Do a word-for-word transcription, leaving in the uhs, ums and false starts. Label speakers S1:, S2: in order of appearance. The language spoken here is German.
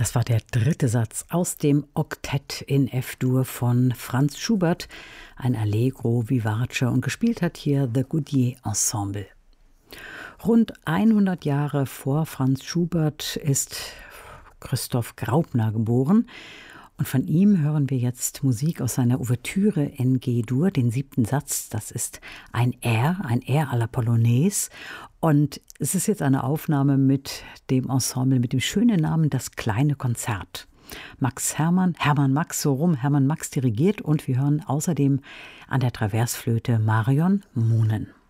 S1: Das war der dritte Satz aus dem Oktett in F-Dur von Franz Schubert, ein Allegro vivace, und gespielt hat hier The Goudier Ensemble. Rund hundert Jahre vor Franz Schubert ist Christoph Graupner geboren. Und von ihm hören wir jetzt Musik aus seiner Ouvertüre in G-Dur, den siebten Satz. Das ist ein Air, ein Air à la Polonaise. Und es ist jetzt eine Aufnahme mit dem Ensemble, mit dem schönen Namen Das kleine Konzert. Max Hermann, Hermann Max, so rum, Hermann Max dirigiert, und wir hören außerdem an der Traversflöte Marion Moonen.